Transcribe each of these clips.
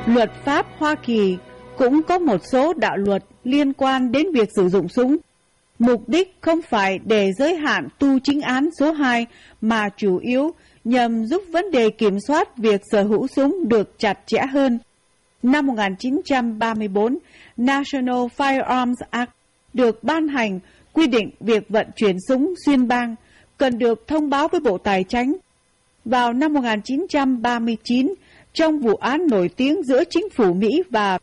Luật pháp Hoa Kỳ cũng có một số đạo luật liên quan đến việc sử dụng súng. Mục đích không phải để giới hạn tu chính án số 2 mà chủ yếu nhằm giúp vấn đề kiểm soát việc sở hữu súng được chặt chẽ hơn. Năm 1934, National Firearms Act được ban hành quy định việc vận chuyển súng xuyên bang cần được thông báo với Bộ Tài chánh. Vào năm 1939, trong vụ án nổi tiếng giữa chính phủ Mỹ và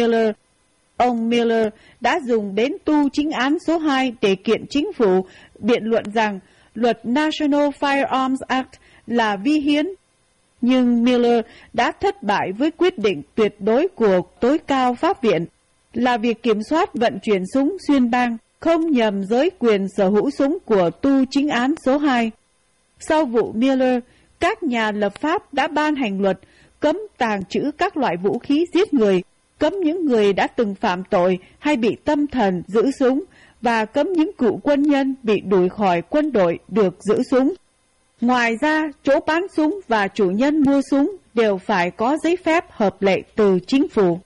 ông Miller đã dùng đến tu chính án số 2 để kiện chính phủ, biện luận rằng luật National Firearms Act là vi hiến. Nhưng Miller đã thất bại với quyết định tuyệt đối của tối cao pháp viện là việc kiểm soát vận chuyển súng xuyên bang không nhằm giới quyền sở hữu súng của tu chính án số 2. Sau vụ Miller, các nhà lập pháp đã ban hành luật cấm tàng trữ các loại vũ khí giết người, cấm những người đã từng phạm tội hay bị tâm thần giữ súng và cấm những cựu quân nhân bị đuổi khỏi quân đội được giữ súng. Ngoài ra, chỗ bán súng và chủ nhân mua súng đều phải có giấy phép hợp lệ từ chính phủ.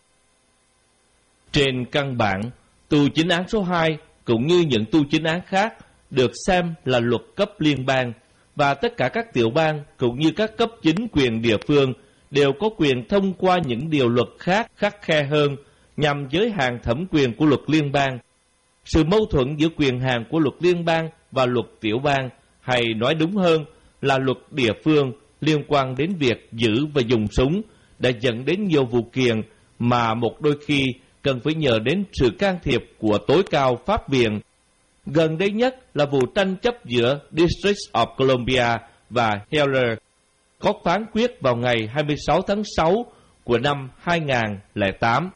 Trên căn bản, tu chính án số 2 cũng như những tu chính án khác được xem là luật cấp liên bang, và tất cả các tiểu bang cũng như các cấp chính quyền địa phương đều có quyền thông qua những điều luật khác khắt khe hơn nhằm giới hạn thẩm quyền của luật liên bang. Sự mâu thuẫn giữa quyền hạn của luật liên bang và luật tiểu bang, hay nói đúng hơn là luật địa phương liên quan đến việc giữ và dùng súng, đã dẫn đến nhiều vụ kiện mà một đôi khi cần phải nhờ đến sự can thiệp của tối cao pháp viện. Gần đây nhất là vụ tranh chấp giữa District of Columbia và Heller, có phán quyết vào ngày 26 tháng 6 của năm 2008.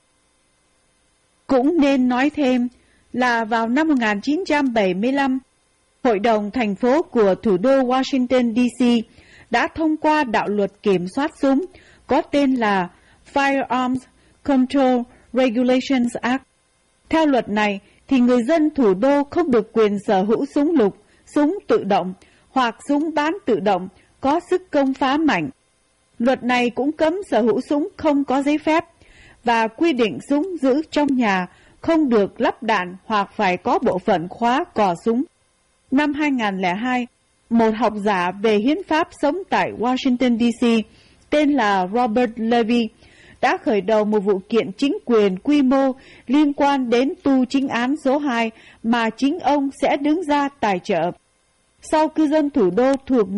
Cũng nên nói thêm là vào năm 1975, Hội đồng thành phố của thủ đô Washington, D.C. đã thông qua đạo luật kiểm soát súng có tên là Firearms Control Regulations Act. Theo luật này, thì người dân thủ đô không được quyền sở hữu súng lục, súng tự động hoặc súng bán tự động có sức công phá mạnh. Luật này cũng cấm sở hữu súng không có giấy phép và quy định súng giữ trong nhà không được lắp đạn hoặc phải có bộ phận khóa cò súng. Năm 2002, một học giả về hiến pháp sống tại Washington, D.C. tên là Robert Levy đã khởi đầu một vụ kiện chính quyền quy mô liên quan đến tu chính án số 2 mà chính ông sẽ đứng ra tài trợ. Sau cư dân thủ đô thuộc